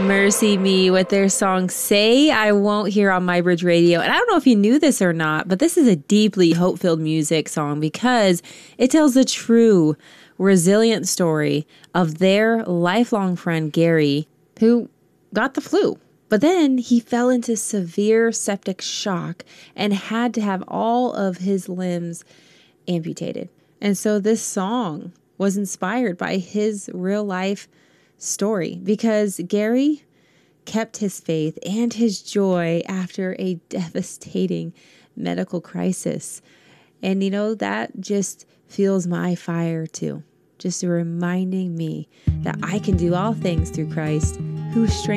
Mercy Me with their song Say I Won't here on My Bridge Radio. And I don't know if you knew this or not, but this is a deeply hope-filled music song because it tells the true, resilient story of their lifelong friend Gary, who got the flu. But then he fell into severe septic shock and had to have all of his limbs amputated. And so this song was inspired by his real life story because Gary kept his faith and his joy after a devastating medical crisis. And that just fuels my fire too. Just reminding me that I can do all things through Christ who strengthens